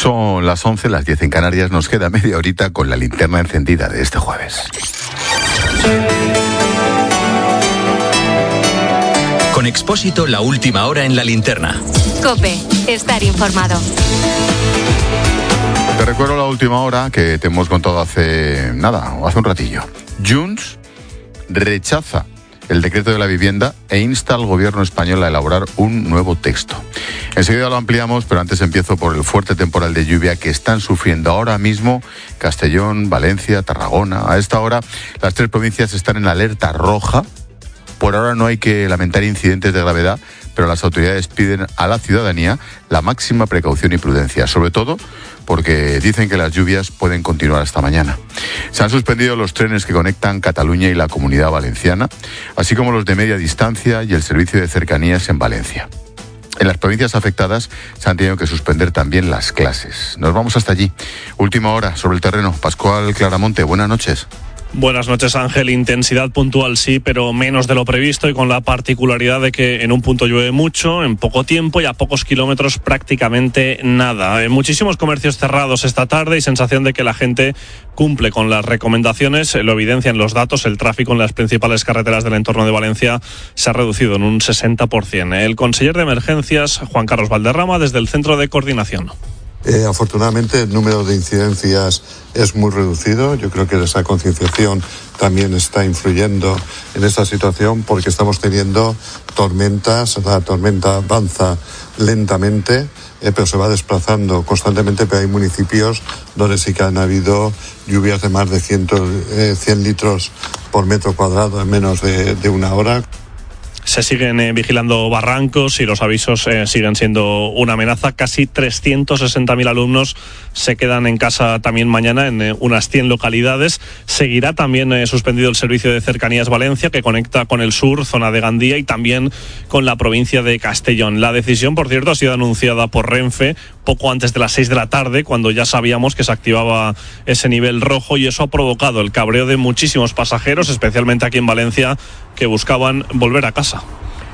Son las 11, las 10 en Canarias. Nos queda media horita con la linterna encendida de este jueves. Con Expósito, la última hora en la linterna. COPE, estar informado. Te recuerdo la última hora que te hemos contado hace un ratillo. Junts rechaza el decreto de la vivienda e insta al gobierno español a elaborar un nuevo texto. Enseguida lo ampliamos, pero antes empiezo por el fuerte temporal de lluvia que están sufriendo ahora mismo Castellón, Valencia, Tarragona. A esta hora las 3 provincias están en alerta roja. Por ahora no hay que lamentar incidentes de gravedad, pero las autoridades piden a la ciudadanía la máxima precaución y prudencia, sobre todo porque dicen que las lluvias pueden continuar hasta mañana. Se han suspendido los trenes que conectan Cataluña y la Comunidad Valenciana, así como los de media distancia y el servicio de cercanías en Valencia. En las provincias afectadas se han tenido que suspender también las clases. Nos vamos hasta allí. Última hora sobre el terreno. Pascual Claramonte, buenas noches. Buenas noches, Ángel. Intensidad puntual sí, pero menos de lo previsto y con la particularidad de que en un punto llueve mucho, en poco tiempo y a pocos kilómetros prácticamente nada. Muchísimos comercios cerrados esta tarde y sensación de que la gente cumple con las recomendaciones. Lo evidencian los datos. El tráfico en las principales carreteras del entorno de Valencia se ha reducido en un 60%. El conseller de Emergencias, Juan Carlos Valderrama, desde el Centro de Coordinación. Afortunadamente el número de incidencias es muy reducido. Yo creo que esa concienciación también está influyendo en esta situación porque estamos teniendo tormentas. La tormenta avanza lentamente, pero se va desplazando constantemente. Pero hay municipios donde sí que han habido lluvias de más de 100 litros por metro cuadrado en menos de una hora. Se siguen vigilando barrancos y los avisos siguen siendo una amenaza. Casi 360.000 alumnos se quedan en casa también mañana en unas 100 localidades. Seguirá también suspendido el servicio de cercanías Valencia, que conecta con el sur, zona de Gandía, y también con la provincia de Castellón. La decisión, por cierto, ha sido anunciada por Renfe poco antes de las 6 de la tarde, cuando ya sabíamos que se activaba ese nivel rojo, y eso ha provocado el cabreo de muchísimos pasajeros, especialmente aquí en Valencia, que buscaban volver a casa.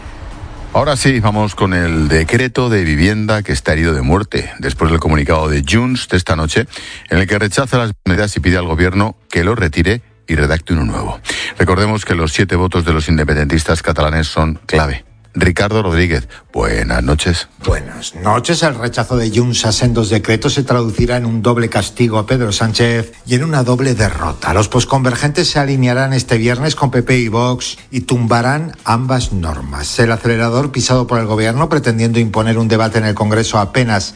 Ahora sí, vamos con el decreto de vivienda que está herido de muerte, después del comunicado de Junts de esta noche, en el que rechaza las medidas y pide al gobierno que lo retire y redacte uno nuevo. Recordemos que los 7 votos de los independentistas catalanes son clave. Ricardo Rodríguez, buenas noches. Buenas noches. El rechazo de Junts a sendos decretos se traducirá en un doble castigo a Pedro Sánchez y en una doble derrota. Los posconvergentes se alinearán este viernes con PP y Vox y tumbarán ambas normas. El acelerador pisado por el gobierno, pretendiendo imponer un debate en el Congreso apenas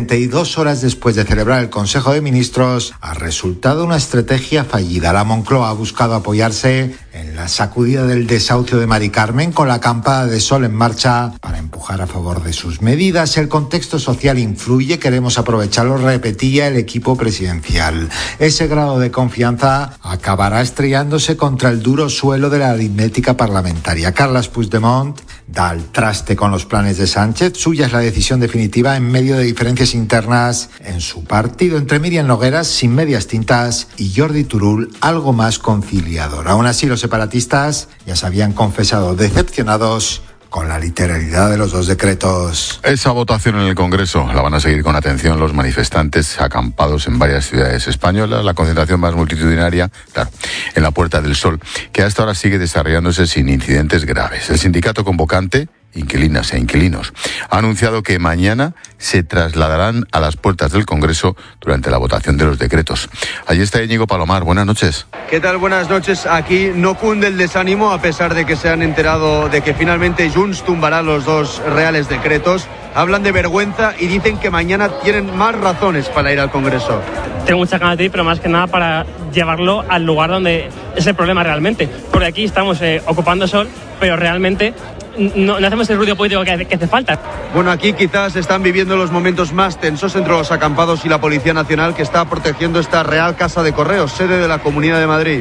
72 horas después de celebrar el Consejo de Ministros, ha resultado una estrategia fallida. La Moncloa ha buscado apoyarse en la sacudida del desahucio de Mari Carmen, con la acampada de Sol en marcha para empujar a favor de sus medidas. El contexto social influye, queremos aprovecharlo, repetía el equipo presidencial. Ese grado de confianza acabará estrellándose contra el duro suelo de la aritmética parlamentaria. Carles Puigdemont da al traste con los planes de Sánchez. Suya es la decisión definitiva en medio de diferencias internas en su partido, entre Míriam Nogueras, sin medias tintas, y Jordi Turull, algo más conciliador. Aún así, los separatistas ya se habían confesado decepcionados con la literalidad de los dos decretos. Esa votación en el Congreso la van a seguir con atención los manifestantes acampados en varias ciudades españolas. La concentración más multitudinaria, claro, en la Puerta del Sol, que hasta ahora sigue desarrollándose sin incidentes graves. El sindicato convocante, inquilinas e inquilinos, ha anunciado que mañana se trasladarán a las puertas del Congreso durante la votación de los decretos. Allí está Íñigo Palomar, buenas noches. ¿Qué tal? Buenas noches. Aquí no cunde el desánimo, a pesar de que se han enterado de que finalmente Junts tumbará los 2 reales decretos. Hablan de vergüenza y dicen que mañana tienen más razones para ir al Congreso. Tengo muchas ganas de ir, pero más que nada para llevarlo al lugar donde es el problema realmente. Porque aquí estamos ocupando sol, pero realmente no hacemos el ruido político que hace falta. Bueno, aquí quizás están viviendo los momentos más tensos entre los acampados y la Policía Nacional, que está protegiendo esta Real Casa de Correos, sede de la Comunidad de Madrid.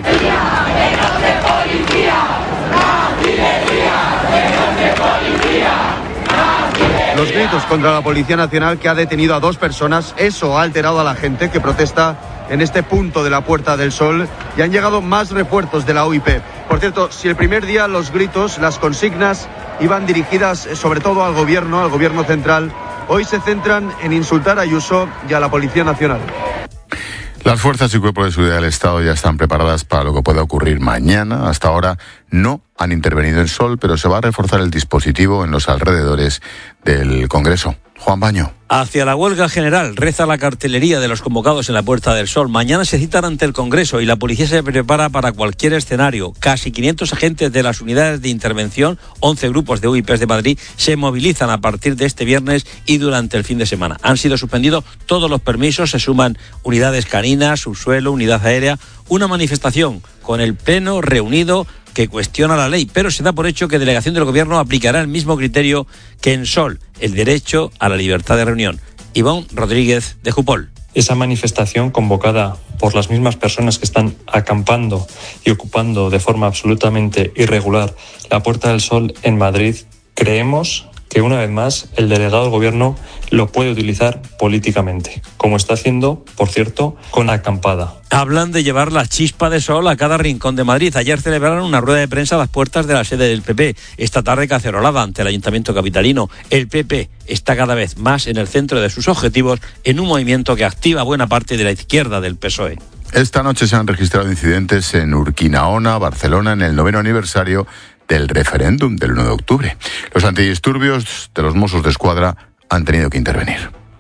Los gritos contra la Policía Nacional, que ha detenido a 2 personas, eso ha alterado a la gente que protesta en este punto de la Puerta del Sol, y han llegado más refuerzos de la OIP. Por cierto, si el primer día los gritos, las consignas iban dirigidas sobre todo al gobierno central, hoy se centran en insultar a Ayuso y a la Policía Nacional. Las fuerzas y cuerpos de seguridad del Estado ya están preparadas para lo que pueda ocurrir mañana. Hasta ahora no han intervenido en Sol, pero se va a reforzar el dispositivo en los alrededores del Congreso. Juan Baño. Hacia la huelga general reza la cartelería de los convocados en la Puerta del Sol. Mañana se citan ante el Congreso y la policía se prepara para cualquier escenario. Casi 500 agentes de las unidades de intervención, 11 grupos de UIPs de Madrid, se movilizan a partir de este viernes y durante el fin de semana. Han sido suspendidos todos los permisos, se suman unidades caninas, subsuelo, unidad aérea. Una manifestación con el Pleno reunido que cuestiona la ley, pero se da por hecho que delegación del Gobierno aplicará el mismo criterio que en Sol, el derecho a la libertad de reunión. Ivonne Rodríguez, de Jupol. Esa manifestación convocada por las mismas personas que están acampando y ocupando de forma absolutamente irregular la Puerta del Sol en Madrid, creemos que una vez más el delegado del Gobierno lo puede utilizar políticamente, como está haciendo, por cierto, con la acampada. Hablan de llevar la chispa de sol a cada rincón de Madrid. Ayer celebraron una rueda de prensa a las puertas de la sede del PP. Esta tarde cacerolada ante el Ayuntamiento capitalino. El PP está cada vez más en el centro de sus objetivos en un movimiento que activa buena parte de la izquierda del PSOE. Esta noche se han registrado incidentes en Urquinaona, Barcelona, en el 9º aniversario del referéndum del 1 de octubre. Los antidisturbios de los Mossos d'Esquadra han tenido que intervenir.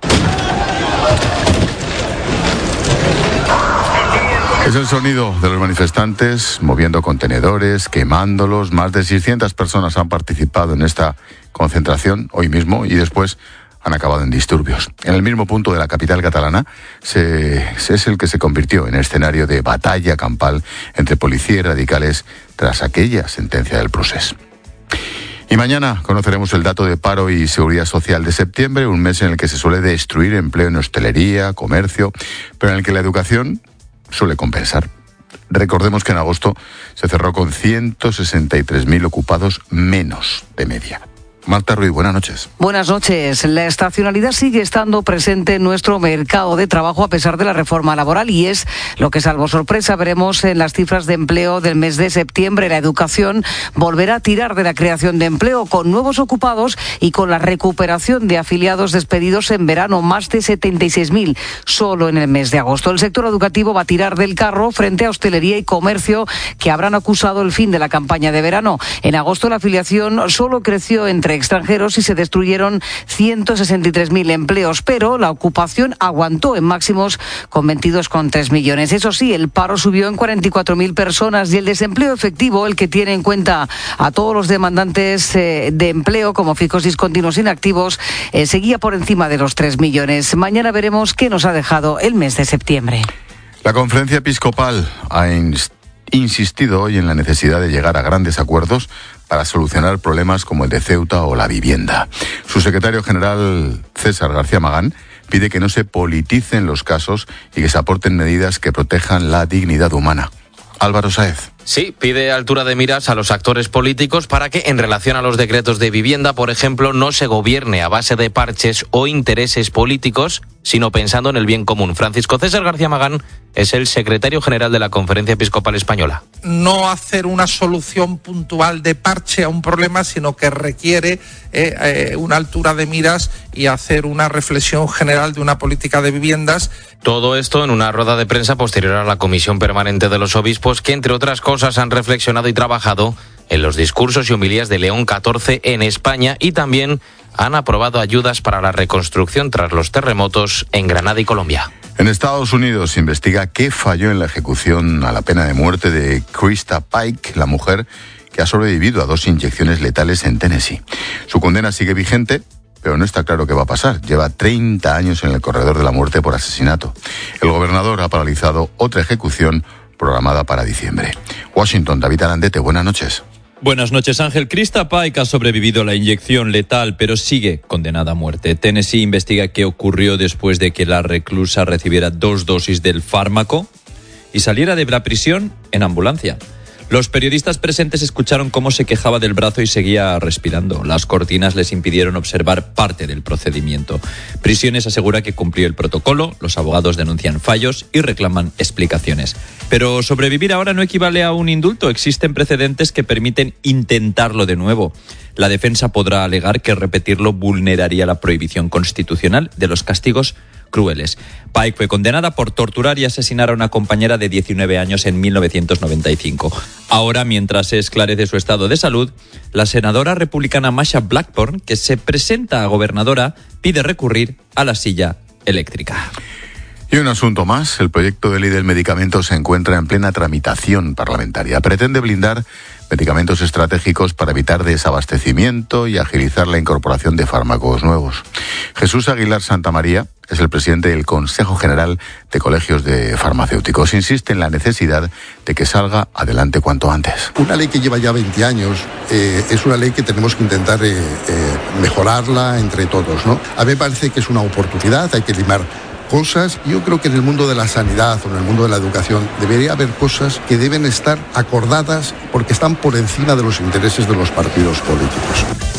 Es el sonido de los manifestantes moviendo contenedores, quemándolos. Más de 600 personas han participado en esta concentración hoy mismo y después han acabado en disturbios. En el mismo punto de la capital catalana es el que se convirtió en escenario de batalla campal entre policía y radicales tras aquella sentencia del Procés. Y mañana conoceremos el dato de paro y seguridad social de septiembre, un mes en el que se suele destruir empleo en hostelería, comercio, pero en el que la educación suele compensar. Recordemos que en agosto se cerró con 163.000 ocupados menos de media. Marta Ruiz, buenas noches. Buenas noches. La estacionalidad sigue estando presente en nuestro mercado de trabajo a pesar de la reforma laboral y es lo que, salvo sorpresa, veremos en las cifras de empleo del mes de septiembre. La educación volverá a tirar de la creación de empleo con nuevos ocupados y con la recuperación de afiliados despedidos en verano, más de 76.000 solo en el mes de agosto. El sector educativo va a tirar del carro frente a hostelería y comercio que habrán acusado el fin de la campaña de verano. En agosto la afiliación solo creció entre extranjeros y se destruyeron 163.000 empleos, pero la ocupación aguantó en máximos con 22,3 millones. Eso sí, el paro subió en 44.000 personas y el desempleo efectivo, el que tiene en cuenta a todos los demandantes de empleo como fijos, discontinuos, inactivos, seguía por encima de los 3 millones. Mañana veremos qué nos ha dejado el mes de septiembre. La Conferencia Episcopal ha insistido hoy en la necesidad de llegar a grandes acuerdos para solucionar problemas como el de Ceuta o la vivienda. Su secretario general, César García Magán, pide que no se politicen los casos y que se aporten medidas que protejan la dignidad humana. Álvaro Sáez. Sí, pide altura de miras a los actores políticos para que, en relación a los decretos de vivienda, por ejemplo, no se gobierne a base de parches o intereses políticos, sino pensando en el bien común. Francisco César García Magán es el secretario general de la Conferencia Episcopal Española. No hacer una solución puntual de parche a un problema, sino que requiere una altura de miras y hacer una reflexión general de una política de viviendas. Todo esto en una rueda de prensa posterior a la Comisión Permanente de los Obispos, que, entre otras cosas, han reflexionado y trabajado en los discursos y homilías de León XIV en España y también han aprobado ayudas para la reconstrucción tras los terremotos en Granada y Colombia. En Estados Unidos se investiga qué falló en la ejecución a la pena de muerte de Krista Pike, la mujer que ha sobrevivido a 2 inyecciones letales en Tennessee. Su condena sigue vigente, pero no está claro qué va a pasar. Lleva 30 años en el corredor de la muerte por asesinato. El gobernador ha paralizado otra ejecución programada para diciembre. Washington, David Arandete, buenas noches. Buenas noches, Ángel. Krista Pike ha sobrevivido a la inyección letal, pero sigue condenada a muerte. Tennessee investiga qué ocurrió después de que la reclusa recibiera 2 dosis del fármaco y saliera de la prisión en ambulancia. Los periodistas presentes escucharon cómo se quejaba del brazo y seguía respirando. Las cortinas les impidieron observar parte del procedimiento. Prisiones asegura que cumplió el protocolo, los abogados denuncian fallos y reclaman explicaciones. Pero sobrevivir ahora no equivale a un indulto. Existen precedentes que permiten intentarlo de nuevo. La defensa podrá alegar que repetirlo vulneraría la prohibición constitucional de los castigos crueles. Pike fue condenada por torturar y asesinar a una compañera de 19 años en 1995. Ahora, mientras se esclarece su estado de salud, la senadora republicana Marsha Blackburn, que se presenta a gobernadora, pide recurrir a la silla eléctrica. Y un asunto más, el proyecto de ley del medicamento se encuentra en plena tramitación parlamentaria. Pretende blindar medicamentos estratégicos para evitar desabastecimiento y agilizar la incorporación de fármacos nuevos. Jesús Aguilar Santamaría es el presidente del Consejo General de Colegios de Farmacéuticos. Insiste en la necesidad de que salga adelante cuanto antes. Una ley que lleva ya 20 años es una ley que tenemos que intentar mejorarla entre todos, ¿no? A mí me parece que es una oportunidad, hay que limar cosas. Yo creo que en el mundo de la sanidad o en el mundo de la educación debería haber cosas que deben estar acordadas porque están por encima de los intereses de los partidos políticos.